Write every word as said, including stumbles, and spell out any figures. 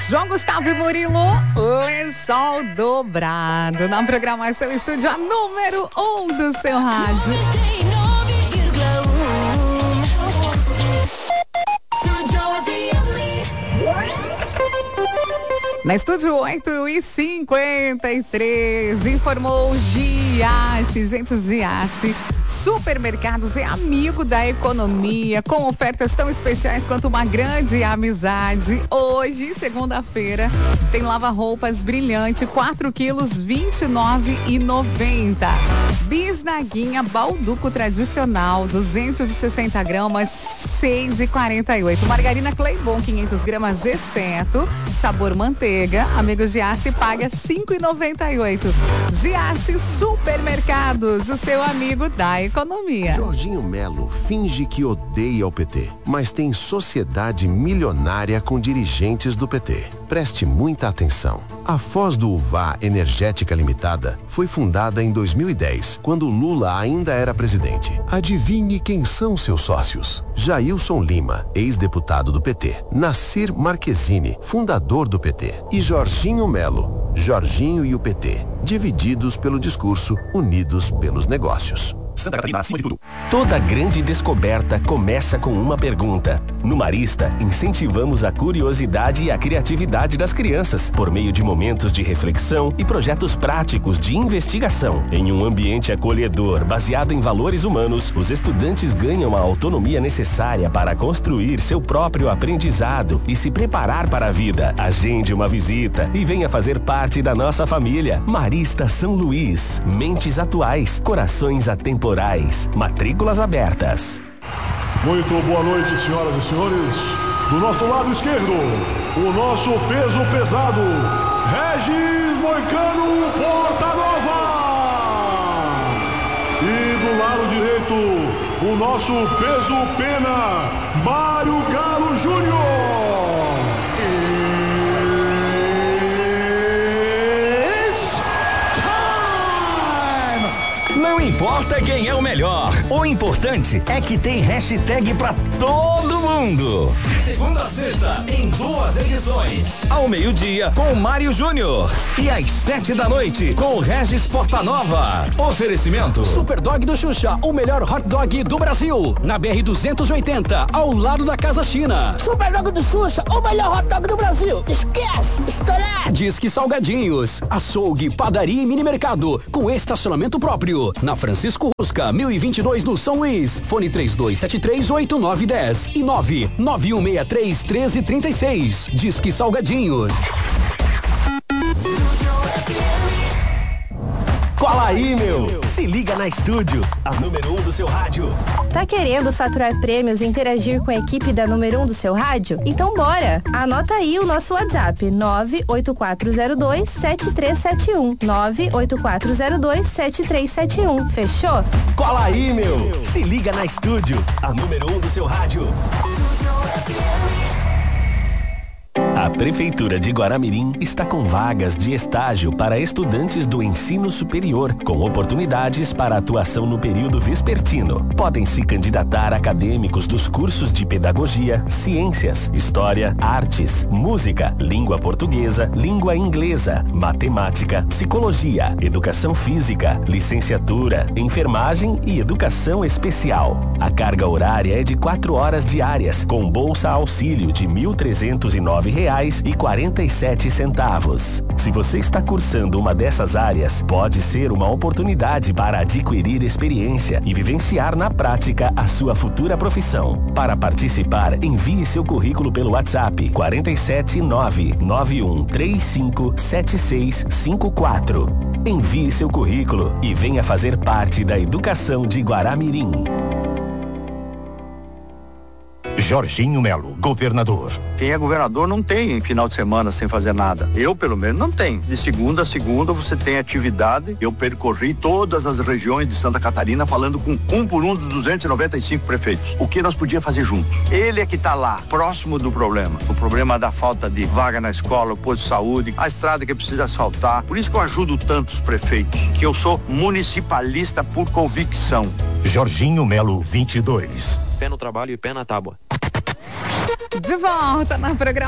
João Gustavo e Murilo, Lençol Dobrado. Na programação estúdio a número um do seu rádio. Na estúdio oito e cinquenta e três, informou Giasse. Gente, Giasse Supermercados é amigo da economia, com ofertas tão especiais quanto uma grande amizade. Hoje, segunda-feira, tem lava-roupas brilhante, quatro quilos, vinte e nove reais e noventa centavos. Bisnaguinha Balduco tradicional, duzentos e sessenta gramas, seis reais e quarenta e oito centavos. Margarina Claybon, quinhentas gramas, exceto sabor manteiga. Amigo Giasse paga cinco reais e noventa e oito centavos. Giasse Supermercados, o seu amigo da economia. Jorginho Melo finge que odeia o P T, mas tem sociedade milionária com dirigentes do P T. Preste muita atenção. A Foz do Uvá Energética Limitada foi fundada em dois mil e dez, quando Lula ainda era presidente. Adivinhe quem são seus sócios? Jailson Lima, ex-deputado do P T. Nassir Marquezine, fundador do P T. E Jorginho Melo, Jorginho e o P T. Divididos pelo discurso, unidos pelos negócios. Santa Catarina, acima de tudo. Toda grande descoberta começa com uma pergunta. No Marista, incentivamos a curiosidade e a criatividade das crianças por meio de momentos de reflexão e projetos práticos de investigação. Em um ambiente acolhedor, baseado em valores humanos, os estudantes ganham a autonomia necessária para construir seu próprio aprendizado e se preparar para a vida. Agende uma visita e venha fazer parte da nossa família. Marista São Luís. Mentes atuais, corações atemporais. Matrículas abertas. Muito boa noite, senhoras e senhores. Do nosso lado esquerdo, o nosso peso pesado, Regis Moicano Portanova. E do lado direito, o nosso peso pena, Mário Galo Júnior. Não importa quem é o melhor, o importante é que tem hashtag pra todo mundo. De segunda a sexta, em duas edições. Ao meio-dia, com o Mário Júnior. E às sete da noite, com o Regis Portanova. Oferecimento Superdog do Xuxa, o melhor hot dog do Brasil. Na B R duzentos e oitenta, ao lado da Casa China. Superdog do Xuxa, o melhor hot dog do Brasil. Esquece, estourado. Disque Salgadinhos, açougue, padaria e mini mercado, com estacionamento próprio. Na Francisco Rusca, mil e vinte e dois no São Luís. Fone três dois sete três, oito nove um zero e nove nove um seis três, um três três seis. Disque Salgadinhos. Cola aí, meu! Se liga na estúdio, a número um do seu rádio. Tá querendo faturar prêmios e interagir com a equipe da número um do seu rádio? Então bora! Anota aí o nosso WhatsApp, nove oito quatro zero dois, sete três sete um. nove oito quatro zero dois, sete três sete um. Fechou? Cola aí, meu! Se liga na estúdio, a número um do seu rádio. A Prefeitura de Guaramirim está com vagas de estágio para estudantes do ensino superior, com oportunidades para atuação no período vespertino. Podem se candidatar acadêmicos dos cursos de Pedagogia, Ciências, História, Artes, Música, Língua Portuguesa, Língua Inglesa, Matemática, Psicologia, Educação Física, Licenciatura, Enfermagem e Educação Especial. A carga horária é de quatro horas diárias, com bolsa auxílio de mil trezentos e nove reais e quarenta e sete centavos. Se você está cursando uma dessas áreas, pode ser uma oportunidade para adquirir experiência e vivenciar na prática a sua futura profissão. Para participar, envie seu currículo pelo WhatsApp quatro sete nove, nove um três cinco, sete seis cinco quatro. Envie seu currículo e venha fazer parte da educação de Guaramirim. Jorginho Melo, governador. Quem é governador não tem final de semana sem fazer nada. Eu, pelo menos, não tenho. De segunda a segunda você tem atividade. Eu percorri todas as regiões de Santa Catarina falando com um por um dos duzentos e noventa e cinco prefeitos. O que nós podíamos fazer juntos? Ele é que está lá, próximo do problema. O problema da falta de vaga na escola, o posto de saúde, a estrada que precisa asfaltar. Por isso que eu ajudo tantos prefeitos, que eu sou municipalista por convicção. Jorginho Melo, vinte e dois. Fé no trabalho e pé na tábua. De volta na programação.